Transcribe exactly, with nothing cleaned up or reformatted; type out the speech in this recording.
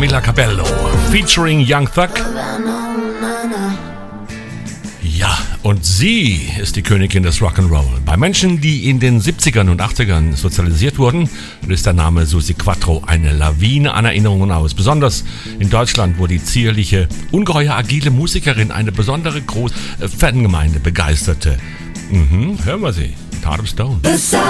Camila Cabello featuring Young Thug. Ja, und sie ist die Königin des Rock'n'Roll. Bei Menschen, die in den siebzigern und achtzigern sozialisiert wurden, löst der Name Suzi Quatro eine Lawine an Erinnerungen aus. Besonders in Deutschland, wo die zierliche, ungeheuer agile Musikerin eine besondere große Fangemeinde begeisterte. Mhm, hören wir sie. Heart of Stone.